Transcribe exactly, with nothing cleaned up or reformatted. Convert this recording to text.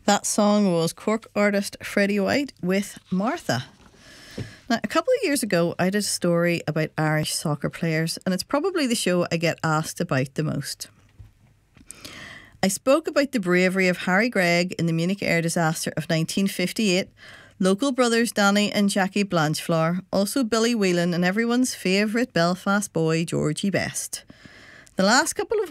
That song was Cork artist Freddie White with Martha. Now, a couple of years ago, I did a story about Irish soccer players, and it's probably the show I get asked about the most. I spoke about the bravery of Harry Gregg in the Munich air disaster of nineteen fifty-eight, local brothers Danny and Jackie Blanchflower, also Billy Whelan, and everyone's favourite Belfast boy, Georgie Best. The last couple of